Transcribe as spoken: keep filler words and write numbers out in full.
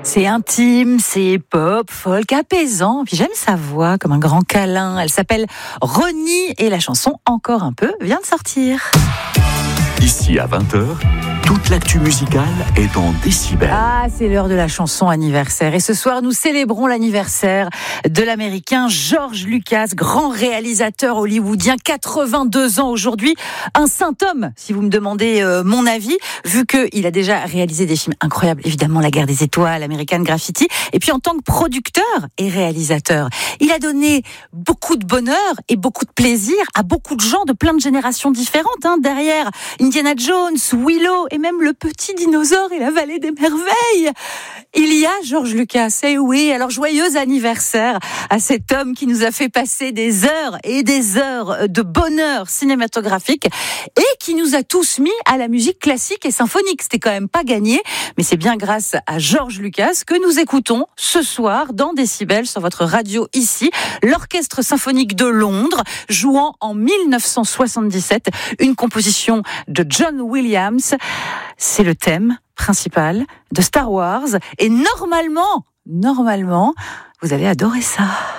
C'est intime, c'est pop, folk, apaisant. Puis j'aime sa voix comme un grand câlin. Elle s'appelle Ronnie et la chanson Encore un peu vient de sortir. Ici à vingt heures, toute l'actu musicale est dans Décibel. Ah, c'est l'heure de la chanson anniversaire. Et ce soir, nous célébrons l'anniversaire de l'américain George Lucas, grand réalisateur hollywoodien, quatre-vingt-deux ans aujourd'hui. Un saint homme, si vous me demandez euh, mon avis, vu qu'il a déjà réalisé des films incroyables. Évidemment, La Guerre des Étoiles, American Graffiti. Et puis en tant que producteur et réalisateur, il a donné beaucoup de bonheur et beaucoup de plaisir à beaucoup de gens de plein de générations différentes. Hein, derrière Indiana Jones, Willow et même le petit dinosaure et la vallée des merveilles. Il y a George Lucas, et oui, alors joyeux anniversaire à cet homme qui nous a fait passer des heures et des heures de bonheur cinématographique et qui nous a tous mis à la musique classique et symphonique. C'était quand même pas gagné, mais c'est bien grâce à George Lucas que nous écoutons ce soir dans Décibel sur votre radio ici, l'Orchestre symphonique de Londres jouant en mille neuf cent soixante-dix-sept une composition de John Williams. C'est le thème principal de Star Wars et normalement, normalement, vous allez adorer ça.